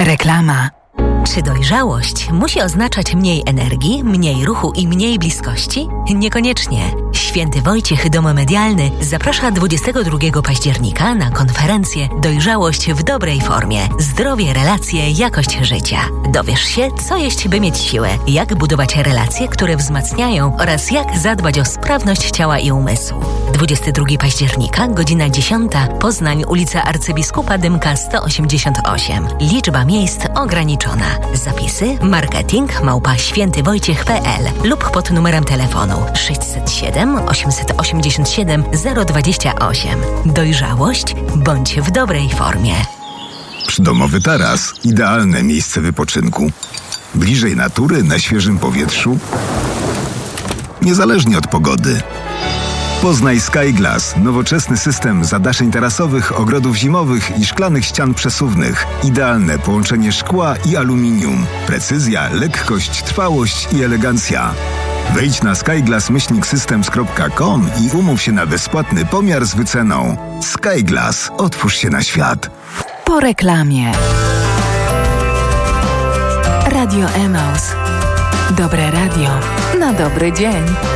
Reklama. Czy dojrzałość musi oznaczać mniej energii, mniej ruchu i mniej bliskości? Niekoniecznie. Święty Wojciech Dom Medialny zaprasza 22 października na konferencję Dojrzałość w dobrej formie. Zdrowie, relacje, jakość życia. Dowiesz się, co jeść, by mieć siłę, jak budować relacje, które wzmacniają oraz jak zadbać o sprawność ciała i umysłu. 22 października, godzina 10, Poznań, ulica Arcybiskupa Dymka 188. Liczba miejsc ograniczona. Zapisy marketing@świętywojciech.pl lub pod numerem telefonu 607 887 028. Dojrzałość bądź w dobrej formie. Przydomowy taras. Idealne miejsce wypoczynku. Bliżej natury, na świeżym powietrzu. Niezależnie od pogody. Poznaj Skyglass, nowoczesny system zadaszeń tarasowych, ogrodów zimowych i szklanych ścian przesuwnych. Idealne połączenie szkła i aluminium. Precyzja, lekkość, trwałość i elegancja. Wejdź na skyglass-systems.com i umów się na bezpłatny pomiar z wyceną. Skyglass. Otwórz się na świat. Po reklamie. Radio Emaus. Dobre radio na dobry dzień.